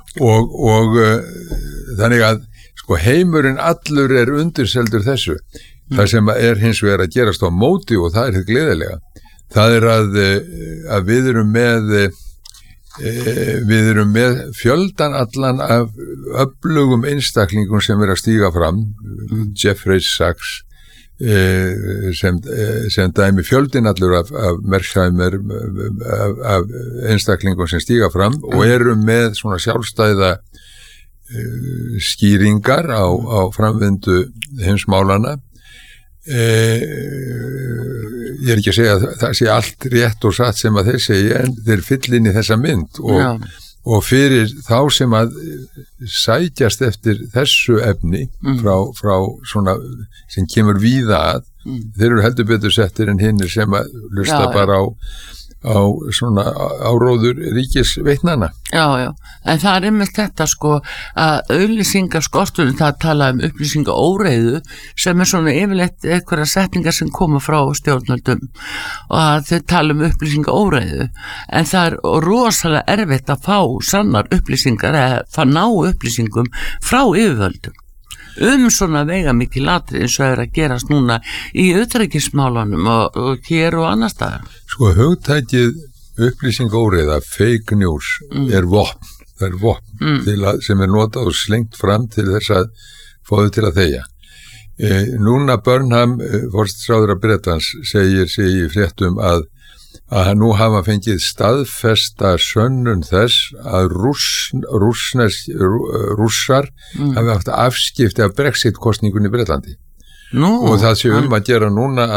og þannig að sko heimurinn allur undirseldur þessu. Það sem hins vegar að gerast á móti og það hið gleðilega. Það að við erum með fjöldan allan af öflugum einstaklingum sem að stíga fram, Jeffrey Sachs, sem dæmi fjöldin allur af Mersheimer, af einstaklingum sem stíga fram og eru með svona sjálfstæða skýringar á framvindu heimsmálana. Ég ekki að segja að það sé allt rétt og satt sem að þeir segja, en þeir fylla inn í þessa mynd og fyrir þá sem að sækjast eftir þessu efni frá svona sem kemur víða að, þeir eru heldur betur settir en hinnir sem að hlusta bara á svona áróður ríkisveitnana. Já, en það með þetta sko að auglýsingaskortur, það tala upplýsingaóreiðu sem svona yfirleitt einhverja setningar sem koma frá stjórnvöldum og að þau tala upplýsingaóreiðu, en það rosalega erfitt að fá sannar upplýsingar eða ná upplýsingum frá yfirvöldum svona veigamikil atriði eins og að gerast núna í utanríkismálunum og hér og annar staðar. Sko hugtækið upplýsingaóreiða, fake news, vopn. Það vopn sem notað og slengt fram til þess að fá þau til að þegja. Núna Burnham, forsætisráðherra Bretlands, segir sig í fréttum að nú hafa fengið staðfesta sönnun þess að rússar hafi haft afskipti af Brexit-kostningunni í Bretlandi. Og það sé að gera núna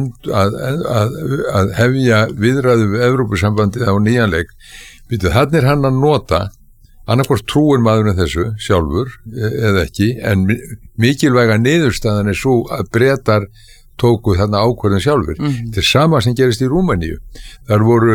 að hefja viðræðu við Evrópusambandið á nýjanleik. Þannig hann að nota, annarkvort trúir maðurinn þessu sjálfur eða ekki, en mikilvæga niðurstaðan svo að Bretar tóku þarna ákvörðun sjálfur. Þetta sama sem gerist í Rúmeníu. Þar voru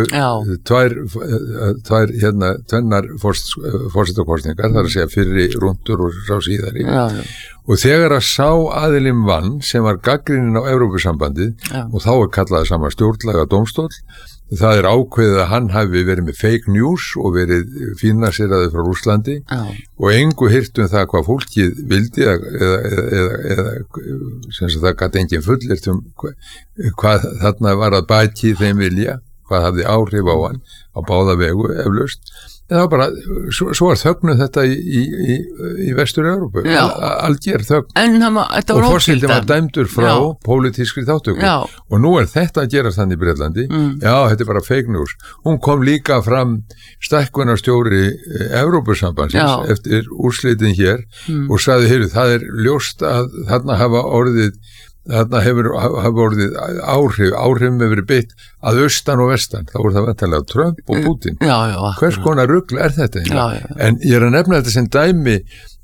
tvennar forsetakosningar, það að segja fyrri rúndur og sá síðari. Og þegar að sá aðilinn vann sem var gagnrýninn á Evrópusambandið og þá kallað saman stjórnlaga dómstól, það ákveðið að hann hafi verið með fake news og verið fínaseraði frá Rússlandi og engu hirt það hvað fólkið vildi eða sem það gat engin fullirt hvað þarna var að baki þeim vilja, hvað hafði áhrif á hann á báða vegu eflaust. En það var bara, svo þögnuð þetta í Vestur-Evrópu, alger þögn og forseti var dæmdur frá pólitískri þáttöku og nú þetta að gerast þannig í Bretlandi, þetta bara fake news. Hún kom líka fram stækkunarstjóri Evrópusambandsins eftir úrslitin hér og sagði, það ljóst að þarna hafa orðið áhrif með verið beitt að austan og vestan, þá voru það vantanlega Trump og Putin. Hvers konar rugl þetta? En ég að nefna þetta sem dæmi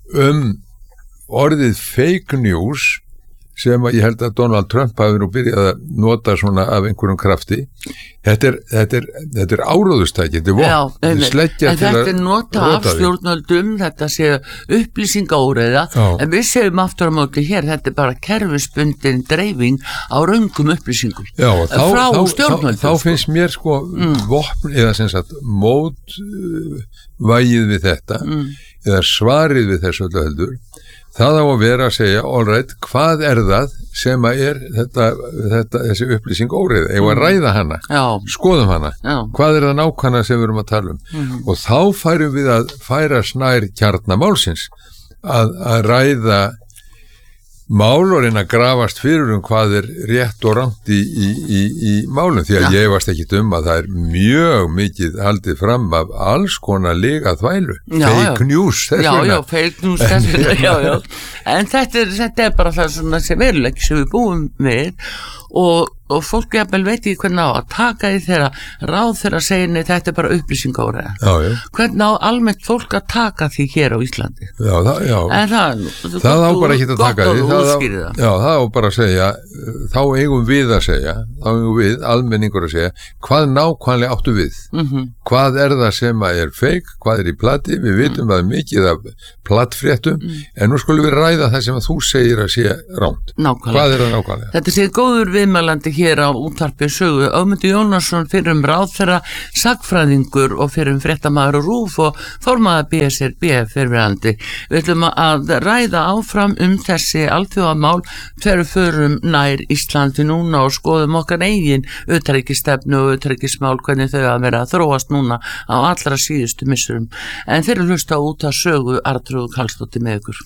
orðið fake news sem ég held að Donald Trump hafi nú byrjað að nota svona af einhverjum krafti. Þetta áróðustæki, þetta vopn, þetta nota af stjórnvöldum, þetta sé upplýsingaóreiða, en við segjum aftur á móti hér, þetta bara kerfisbundin dreifing á röngum upplýsingum frá stjórnvöldum. Þá finnst mér vopn eða sem sagt mótvægið við þetta eða svarið við þessu öllu heldur. Það á að vera að segja, all right, hvað það sem þessi upplýsing óreiða? Eigum að ræða hana, skoðum hana, hvað það nákvæmlega sem við erum að tala og þá færum við að færa snær kjarnamálsins að ræða mál og reyna að grafast fyrir hvað rétt og rangt í málum, því að ég varst ekki að það mjög mikið haldið fram af alls konar lyga þvælu, fake news fake news þess en þetta bara það svona sem veruleiki sem við búum við og fólk jafnvel veit ekki hvernig á að taka í þeirra ráð þeirra að segja nei, þetta bara upplýsingaóreiða. Hvernig á almennt fólk að taka því hér á Íslandi? En það á bara ekki að taka því. Það á bara að segja, þá eigum við að segja, almenningur að segja, hvað nákvæmlega áttu við? Hvað það sem er fake, hvað í plati? Við vitum að mikið af plattfréttum, en nú skulum við ræða það sem að þú segir að sé ránt. Nákvæmlega. Hvað það nákvæmlega? Þetta sé góður viðmælandi hér á útvarpi sögu Ögmundur Jónasson fyrrum ráðherra, sagfræðingur og fyrrum fréttamaður og RÚV og formaður BSRB fyrrverandi. Við ætlum að ræða áfram þessi alþjóðamál þegar við förum nær Íslandi núna og skoðum okkar eigin utanríkisstefnu og utanríkismál, hvernig þau að vera að þróast núna á allra síðustu missurum. En þeir eru hlusta út að sögu Arnþrúður Karlsdóttir með ykkur.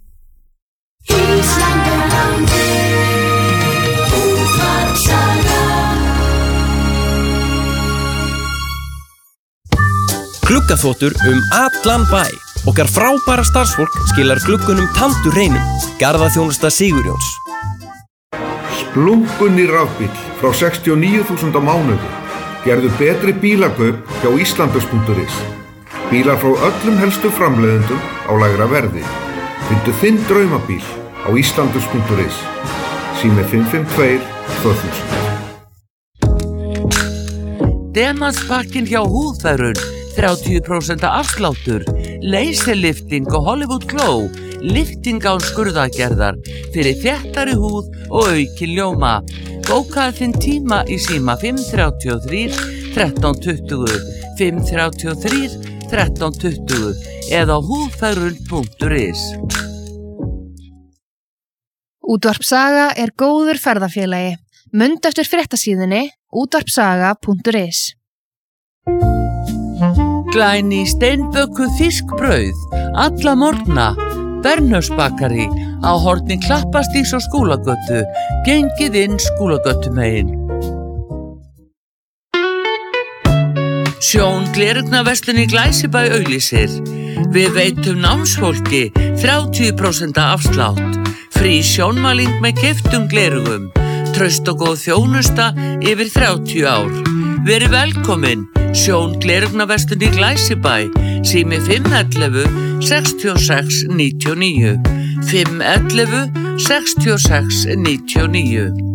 Gluggaþvottur allan bæ. Okkar frábæra starfsfólk skilar gluggunum tandur hreinum. Garðaþjónusta Sigurjóns. Splunkunni rafbíll frá 69.000 á mánuði. Gerðu betri bílakaup hjá Íslandus.is. Bílar frá öllum helstu framleiðendum á lægra verði. Fyndu þinn draumabíl á Íslandus.is. Sími 552 2000. Demansbakkinn hjá Húðverun, 30% afsláttur, laserlifting og Hollywood Glow, lifting án skurðagerðar, fyrir þéttari húð og aukin ljóma. Bókaðu þinn tíma í síma 533 1320, 533 1320 eða húðverun.is. Útvarp Saga góður ferðafélagi. Mundu eftir fréttasíðunni útvarpsaga.is. Glæný steinbökuð fiskbrauð, alla morgna, Bernhöfsbakari á horni Klappastígs og Skúlagötu, gengið inn Skúlagötumegin. Sjón glerugnaverslun í Glæsibæ auglýsir. Við veitum námsfólki 30% afslátt, frí sjónmæling með keyptum glerugum, traust og góð þjónusta yfir 30 ár. Verið velkomin, Sjón glerugnaverslun í Glæsibæ, sími 511 66 99, 511 66 99.